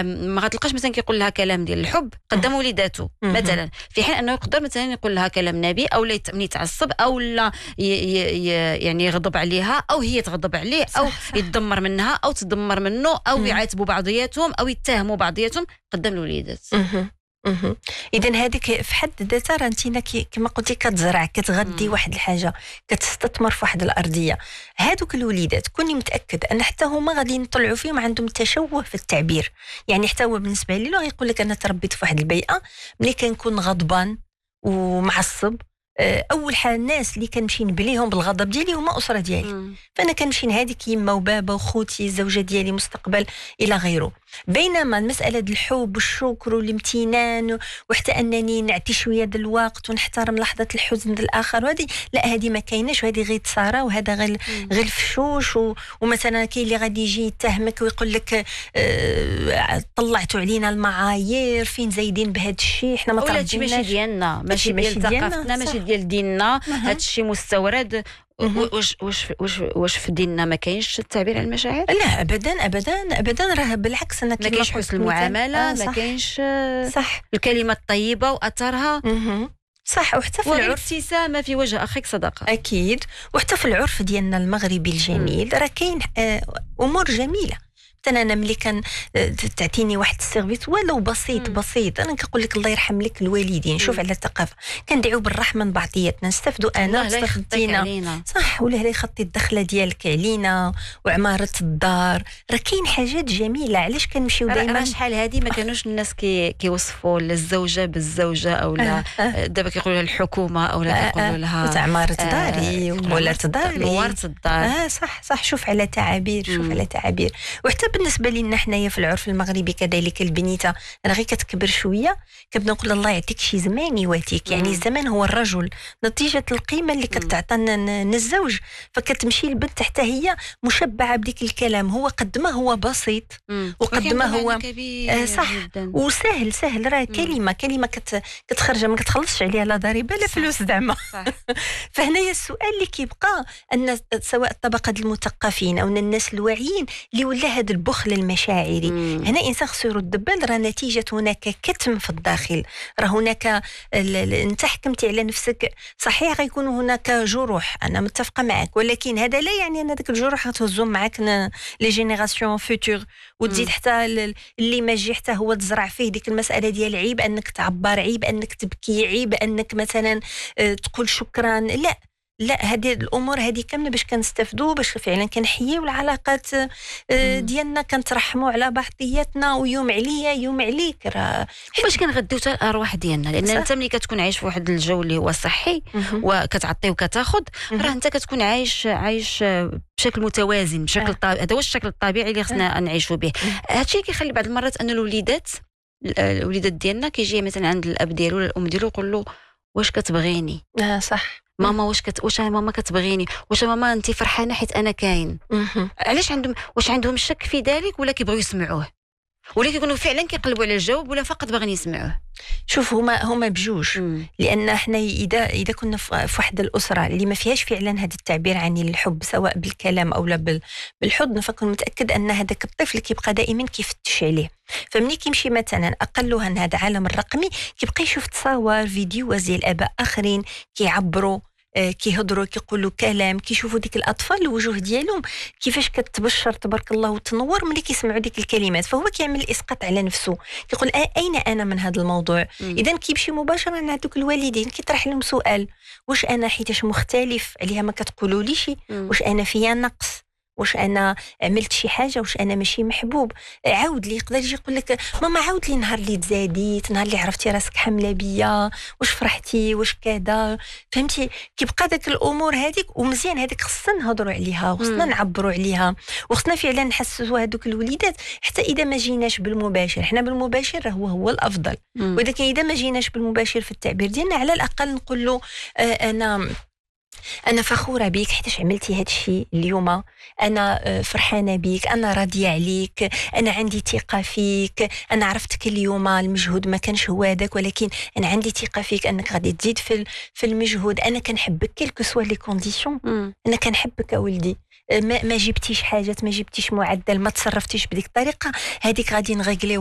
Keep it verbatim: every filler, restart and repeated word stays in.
ما غتلقاش مثلا كيقول لها كلام ديال الحب قدام وليداتو مثلا، في حين انه يقدر مثلا يقول لها كلام نبي، او لا يتعصب، او لا ي ي يعني يغضب عليها، او هي تغضب عليه، او صح صح. يتدمر منها او تدمر منه، او يعاتبوا بعضياتهم، او يتهموا بعضياتهم قدام الوليدات. اها اذا هذيك في حد ذاتها راه انت كما قلتي كتزرع كتغدي مم. واحد الحاجه، كتستثمر في واحد الارضيه. هادوك الوليدات كوني متاكد ان حتى هما غادي نطلعوا فيهم عندهم تشوه في التعبير. يعني حتى هو بالنسبه لي غيقول لك انا تربيت في واحد البيئه ملي كنكون غضبان ومعصب، اول حاجه الناس اللي كنمشي نبليهم بالغضب ديالي هما اسره ديالي. مم. فانا كنمشي نهاديك يما وبابا وخوتي الزوجه ديالي مستقبل الى غيره. بينما المساله ديال الحب والشكر والامتنان وحتى انني نعطي شويه ديال الوقت ونحترم لحظه الحزن ديال الاخر، وهذه لا، هذه ما كايناش، وهذه غير تصارى، وهذا غير غير الفشوش. ومثلا كاين اللي غادي يجي يتهمك ويقول لك اه طلعتوا علينا المعايير، فين زايدين بهذا الشيء، حنا ما تربيناش، ماشي ديالنا، ماشي ديال ثقافتنا، ماشي ديال ديننا، هذا الشيء مستورد. واش واش واش واش في ديننا ما كاينش التعبير عن المشاعر؟ لا ابدا ابدا ابدا، راه بالعكس انا ما كاينش حسن المعامله، آه ما كاينش صح الكلمه الطيبه واثرها. صح. وحتى في العرف ابتسامه في وجه اخيك صدقه، اكيد. وحتى في العرف ديالنا المغربي الجميل راه كاين امور جميله. مثلا انا ملي كان تعطيني واحد السيرفيس ولو بسيط مم. بسيط، انا كنقول لك الله يرحم لك الوالدين. شوف على الثقافه، كندعيو بالرحمه من بعضياتنا، نستافدوا انا نستافدينا صح، ولا يخطي الدخله ديالك علينا وعماره الدار. راه كاين حاجات جميله، علاش كنمشيو دائما؟ راه شحال هذه ما كانوش الناس كي كيوصفوا للزوجه بالزوجه، او لا دابا كيقولوا لها الحكومه، او لا كيقولوا لها عماره داري ومولة داري، نوارة الدار. اه صح صح. شوف على تعابير، شوف على تعابير. وحتى بالنسبه لنا حنايا في العرف المغربي كذلك البنيته راه غير كتكبر شويه كنبدا نقول الله يعطيك شي زمان يواتيك. يعني الزمان هو الرجل، نتيجه القيمه اللي كتعطينا الزوج، فكتمشي البنت حتى هي مشبعه بديك الكلام. هو قد ما هو بسيط وقد ما هو آه صح جداً. وسهل سهل. راه كلمه كلمه كت كتخرج ما كتخلصش عليها لا ضريبه لا فلوس زعما. فهنايا السؤال اللي كيبقى ان سواء الطبقه المثقفين او الناس الواعيين اللي ولا هذا البخل المشاعري، مم. هنا انسان خصو يرد بال. راه نتيجه هناك كتم في الداخل، راه هناك انت حكمتي على نفسك. صحيح غيكون هناك جروح، انا متفقه معك، ولكن هذا لا يعني ان هذاك الجروح غتهزهم معاك لي جينيراسيون فوتور، وتزيد حتى اللي ما جي حتى هو تزرع فيه ديك المساله ديال عيب انك تعبر، عيب انك تبكي، عيب انك مثلا تقول شكرا. لا لا، هذه الامور هذه كامله باش كنستافدوا، باش فعلا كنحيوا العلاقات ديالنا، كنترحموا على بعضياتنا، ويوم عليا يوم عليك، راه باش كنغديو حتى الارواح ديالنا. لان انت ملي كتكون عايش في واحد الجو اللي هو صحي وكتعطي وكتاخذ، راه انت كتكون عايش عايش بشكل متوازن، بشكل طبيعي. هذا هو الشكل الطبيعي اللي خصنا نعيشوا به. هادشي كيخلي بعض المرات ان الوليدات الوليدات ديالنا كيجي مثلا عند الاب ديالو ولا الام ديالو يقول له واش كتبغيني؟ اه صح. ماما واش كت... واش ماما كتبغيني؟ واش ماما انت فرحانه حيت انا كاين؟ علاش عندهم واش عندهم الشك في ذلك، ولا كيبغيو يسمعوه، ولا كيكونوا فعلا كيقلبوا على الجواب، ولا فقط باغيين يسمعوه؟ شوف هما هما بجوج. مم. لان حنا اذا اذا كنا في واحد الاسره اللي ما فيهاش فعلا هذا التعبير عن الحب سواء بالكلام او لا بالحضن، فكن متاكد ان هذاك الطفل كيبقى دائما كيفتش عليه. فمني كيمشي مثلا اقلها هذا العالم الرقمي، كيبقى يشوف تصاور فيديوهات ديال اباء اخرين كيعبروا، كيهضروا، كيقولوا كلام، كيشوفوا ديك الاطفال الوجوه ديالهم كيفاش كتبشر تبارك الله وتنور ملي كيسمعوا ديك الكلمات. فهو كيعمل اسقاط على نفسه، كيقول اين انا من هذا الموضوع؟ اذا كيمشي مباشره لهذوك الوالدين كيطرح لهم سؤال: واش انا حيتاش مختلف عليها ما كتقولوا لي شي؟ واش انا فيا نقص؟ واش انا عملت شي حاجه؟ واش انا ماشي محبوب؟ عاود لي. يقدر يجي يقول لك ماما عاود لي نهار اللي تزاديت، نهار اللي عرفتي راسك حامله بيا، واش فرحتي، واش كذا. فهمتي؟ كيبقى داك الامور هذيك، ومزيان هذيك خصنا نهضروا عليها وخصنا نعبروا عليها، وخصنا فعلا نحسسوا هذوك الوليدات. حتى اذا ما جيناش بالمباشر، حنا بالمباشر هو هو الافضل، واذا كان اذا ما جيناش بالمباشر في التعبير ديالنا، على الاقل نقول له آه انا أنا فخورة بيك حيتاش عملتي هاد الشيء اليوم، أنا فرحانة بيك، أنا راضية عليك، أنا عندي ثقة فيك، أنا عرفتك اليوم المجهود ما كانش هو هذاك، ولكن أنا عندي ثقة فيك أنك غادي تزيد في في المجهود. أنا كنحبك كيلكو سوا لي كونديسيون، أنا كنحبك أولدي. ما, ما جبتيش حاجات، ما جبتيش معدل، ما تصرفتيش بديك الطريقة، هذيك غادي نغيقليو